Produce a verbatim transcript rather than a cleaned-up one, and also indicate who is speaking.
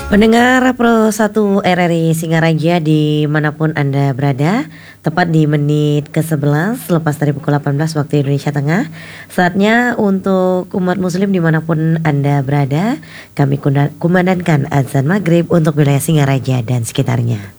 Speaker 1: Pendengar Pro satu R R I Singaraja dimanapun Anda berada, tepat di menit ke sebelas lepas dari pukul delapan belas waktu Indonesia Tengah. Saatnya untuk umat muslim dimanapun Anda berada, kami kumandangkan azan maghrib untuk wilayah Singaraja dan sekitarnya.